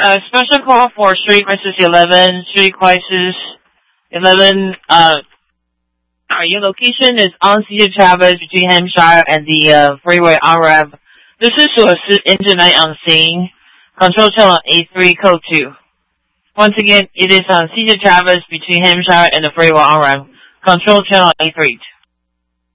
Special call for Street crisis 11. Street crisis 11. Your location is on CJ Travis between Hampshire and the freeway on-ramp. This is to assist engine 9 on scene. Control channel A3, code 2. Once again, it is on CJ Travis between Hampshire and the freeway on-ramp. Control channel A3.